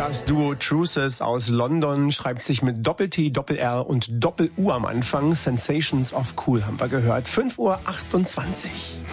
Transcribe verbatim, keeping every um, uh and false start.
Das Duo Truces aus London schreibt sich mit Doppel-T, Doppel-R und Doppel-U am Anfang. Sensations of Cool haben wir gehört. fünf Uhr achtundzwanzig.